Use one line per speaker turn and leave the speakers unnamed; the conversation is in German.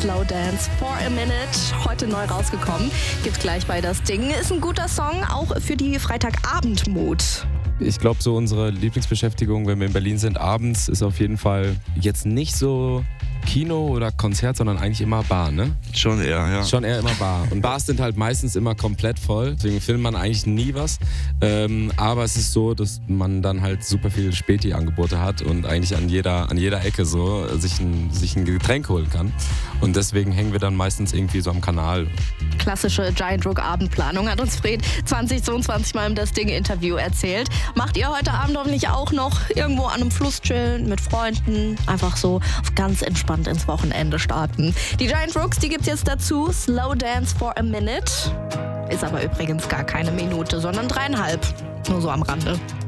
Slow Dance for a Minute. Heute neu rausgekommen. Gibt gleich bei Das Ding. Ist ein guter Song, auch für die Freitagabend-Mut.
Ich glaube, so unsere Lieblingsbeschäftigung, wenn wir in Berlin sind, abends, ist auf jeden Fall jetzt nicht so Kino oder Konzert, sondern eigentlich immer Bar, ne?
Schon eher, ja.
Schon eher immer Bar. Und Bars sind halt meistens immer komplett voll, deswegen filmt man eigentlich nie was. Aber es ist so, dass man dann halt super viele Späti-Angebote hat und eigentlich an jeder Ecke so sich ein Getränk holen kann. Und deswegen hängen wir dann meistens irgendwie so am Kanal.
Klassische Giant Rook Abendplanung hat uns Fred 2022 mal im Das Ding Interview erzählt. Macht ihr heute Abend hoffentlich auch noch irgendwo an einem Fluss chillen mit Freunden? Einfach so auf ganz entspannt ins Wochenende starten. Die Giant Rooks, die gibt's jetzt dazu. Slow Dance for a Minute. Ist aber übrigens gar keine Minute, sondern 3,5. Nur so am Rande.